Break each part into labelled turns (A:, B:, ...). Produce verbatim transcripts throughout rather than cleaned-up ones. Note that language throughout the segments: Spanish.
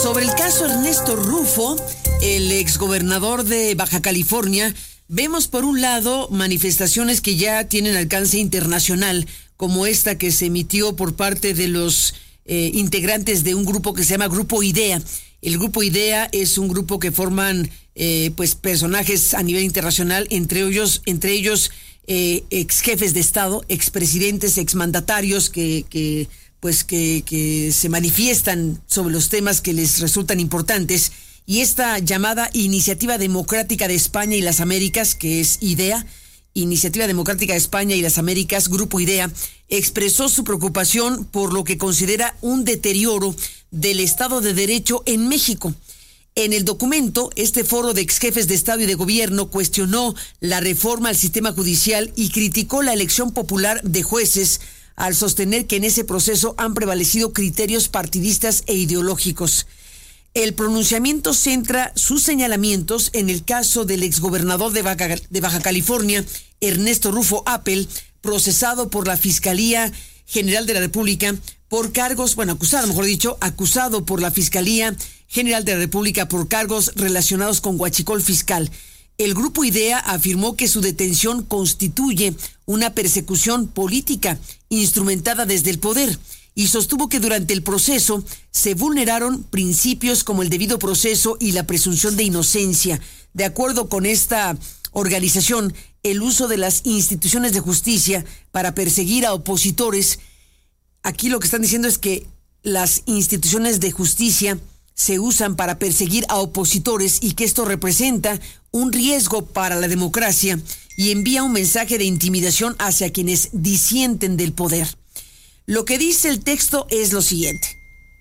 A: Sobre el caso Ernesto Rufo, el exgobernador de Baja California, vemos por un lado manifestaciones que ya tienen alcance internacional, como esta que se emitió por parte de los eh, integrantes de un grupo que se llama Grupo IDEA. El Grupo IDEA es un grupo que forman eh, pues personajes a nivel internacional, entre ellos, entre ellos eh, ex jefes de Estado, expresidentes, exmandatarios que, que pues que, que se manifiestan sobre los temas que les resultan importantes. Y esta llamada Iniciativa Democrática de España y las Américas, que es IDEA, Iniciativa Democrática de España y las Américas, Grupo IDEA, expresó su preocupación por lo que considera un deterioro del Estado de Derecho en México. En el documento, este foro de ex jefes de Estado y de Gobierno cuestionó la reforma al sistema judicial y criticó la elección popular de jueces al sostener que en ese proceso han prevalecido criterios partidistas e ideológicos. El pronunciamiento centra sus señalamientos en el caso del exgobernador de Baja, de Baja California, Ernesto Rufo Appel, procesado por la Fiscalía General de la República por cargos, bueno, acusado, mejor dicho, acusado por la Fiscalía General de la República por cargos relacionados con huachicol fiscal. El Grupo IDEA afirmó que su detención constituye una persecución política instrumentada desde el poder y sostuvo que durante el proceso se vulneraron principios como el debido proceso y la presunción de inocencia. De acuerdo con esta organización, el uso de las instituciones de justicia para perseguir a opositores, aquí lo que están diciendo es que las instituciones de justicia se usan para perseguir a opositores y que esto representa un riesgo para la democracia y envía un mensaje de intimidación hacia quienes disienten del poder. Lo que dice el texto es lo siguiente: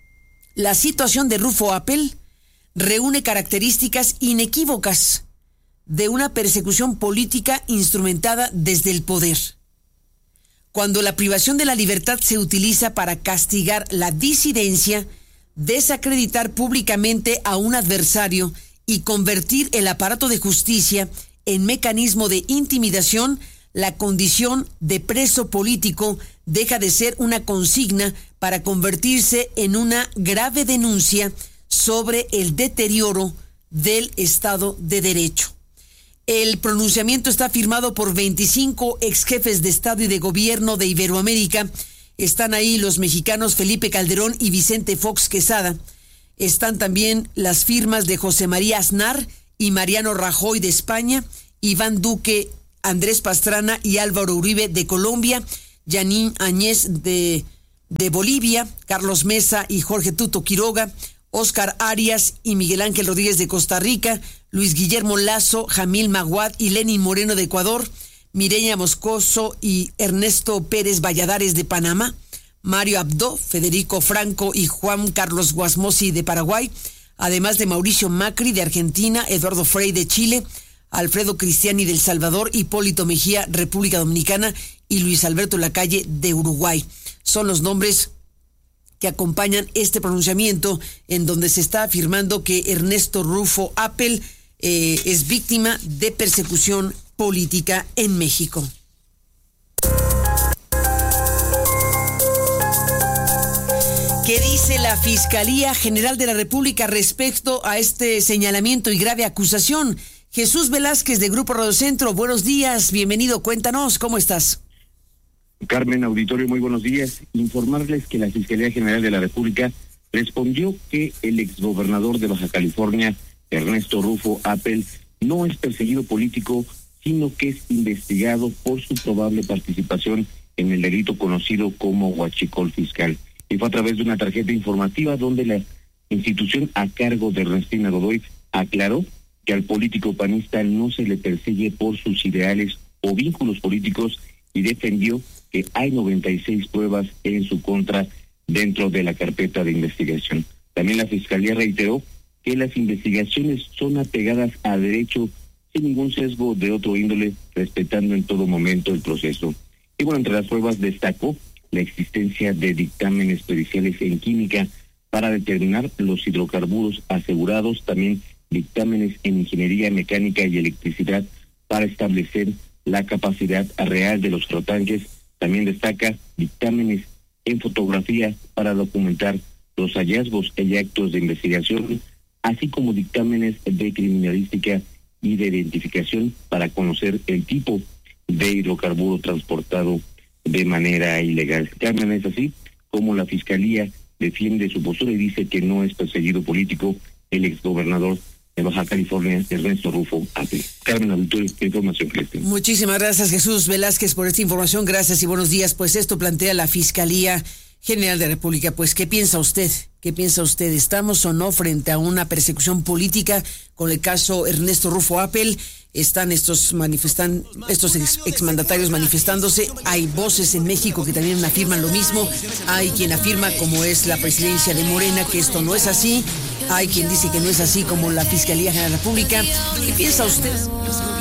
A: la situación de Rufo Appel reúne características inequívocas de una persecución política instrumentada desde el poder. Cuando la privación de la libertad se utiliza para castigar la disidencia, desacreditar públicamente a un adversario y convertir el aparato de justicia en mecanismo de intimidación, la condición de preso político deja de ser una consigna para convertirse en una grave denuncia sobre el deterioro del Estado de Derecho. El pronunciamiento está firmado por veinticinco ex jefes de Estado y de Gobierno de Iberoamérica. Están ahí los mexicanos Felipe Calderón y Vicente Fox Quesada. Están también las firmas de José María Aznar y Mariano Rajoy de España, Iván Duque, Andrés Pastrana y Álvaro Uribe de Colombia, Yanín Añez de, de Bolivia, Carlos Mesa y Jorge Tuto Quiroga, Óscar Arias y Miguel Ángel Rodríguez de Costa Rica, Luis Guillermo Lazo, Jamil Maguad y Lenín Moreno de Ecuador, Mireya Moscoso y Ernesto Pérez Valladares de Panamá, Mario Abdo, Federico Franco y Juan Carlos Guasmosi de Paraguay, además de Mauricio Macri de Argentina, Eduardo Frei de Chile, Alfredo Cristiani de El Salvador, Hipólito Mejía, República Dominicana, y Luis Alberto Lacalle de Uruguay. Son los nombres que acompañan este pronunciamiento en donde se está afirmando que Ernesto Rufo Appel eh, es víctima de persecución política en México. ¿Qué dice la Fiscalía General de la República respecto a este señalamiento y grave acusación? Jesús Velázquez de Grupo Radio Centro, buenos días, bienvenido, cuéntanos, ¿cómo estás?
B: Carmen, auditorio, muy buenos días. Informarles que la Fiscalía General de la República respondió que el exgobernador de Baja California, Ernesto Rufo Appel, no es perseguido político, sino que es investigado por su probable participación en el delito conocido como huachicol fiscal. Y fue a través de una tarjeta informativa donde la institución a cargo de Ernestina Godoy aclaró que al político panista no se le persigue por sus ideales o vínculos políticos y defendió que hay noventa y seis pruebas en su contra dentro de la carpeta de investigación. También la Fiscalía reiteró que las investigaciones son apegadas a derecho sin ningún sesgo de otro índole, respetando en todo momento el proceso. Y bueno, entre las pruebas destacó la existencia de dictámenes periciales en química para determinar los hidrocarburos asegurados, también dictámenes en ingeniería mecánica y electricidad para establecer la capacidad real de los flotantes. También destaca dictámenes en fotografía para documentar los hallazgos y actos de investigación, así como dictámenes de criminalística y de identificación para conocer el tipo de hidrocarburo transportado de manera ilegal. Carmen, es así como la Fiscalía defiende su postura y dice que no es perseguido político el exgobernador de Baja California, Ernesto Rufo Apel. Carmen Auditorio, qué información que les tengo.
A: Muchísimas gracias, Jesús Velázquez, por esta información. Gracias y buenos días. Pues esto plantea la Fiscalía General de la República. Pues, ¿qué piensa usted? ¿Qué piensa usted? ¿Estamos o no frente a una persecución política con el caso Ernesto Rufo Apel? Están estos manifestan estos ex, exmandatarios manifestándose. Hay voces en México que también afirman lo mismo. Hay quien afirma, como es la presidencia de Morena, que esto no es así. Hay quien dice que no es así, como la Fiscalía General de la República. ¿Qué piensa usted?